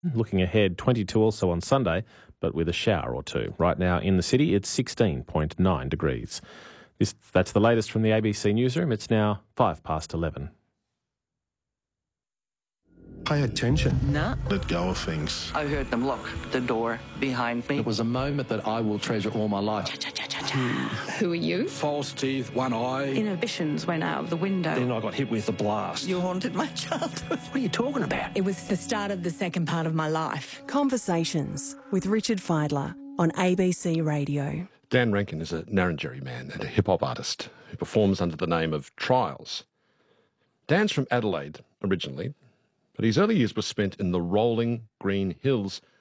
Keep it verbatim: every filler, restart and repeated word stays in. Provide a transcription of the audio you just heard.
Looking ahead, twenty-two also on Sunday, but with a shower or two. Right now in the city, it's sixteen point nine degrees. This, that's the latest from the A B C newsroom. It's now five past eleven. Pay attention. No. Let go of things. I heard them lock the door behind me. It was a moment that I will treasure all my life. Who are you? False teeth, one eye. Inhibitions went out of the window. Then I got hit with a blast. You haunted my childhood. What are you talking about? It was the start of the second part of my life. Conversations with Richard Feidler on A B C Radio. Dan Rankin is a Narrandjeri man and a hip-hop artist who performs under the name of Trials. Dan's from Adelaide originally, but his early years were spent in the rolling green hills